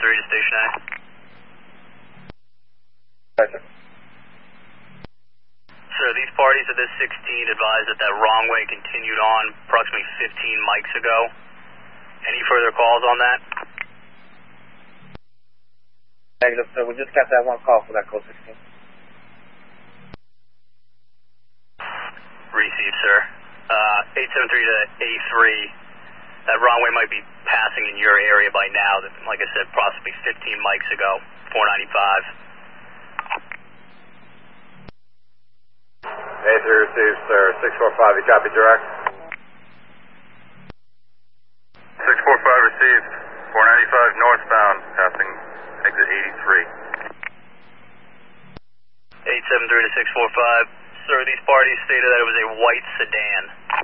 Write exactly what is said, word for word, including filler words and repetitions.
three to Station A. Yes, sir. Sir, these parties at this sixteen advised that that wrong way continued on approximately fifteen mics ago. Any further calls on that? Negative, sir. We just got that one call for that code sixteen. Received, sir. Uh, eight seven three to A three. That wrong way might be passing in your area by now. That, like I said, possibly fifteen mics ago. four ninety-five. A three received, sir. six four five, you copy direct? six four five received. four ninety-five northbound, passing exit eighty-three. eight seven three to six four five. Sir, these parties stated that it was a white sedan.